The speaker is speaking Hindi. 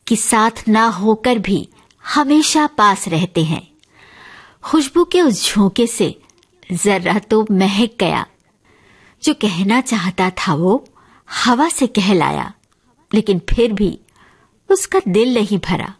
कि साथ ना होकर भी हमेशा पास रहते हैं। खुशबू के उस झोंके से जर्रा तो महक गया। जो कहना चाहता था वो हवा से कह लाया, लेकिन फिर भी उसका दिल नहीं भरा।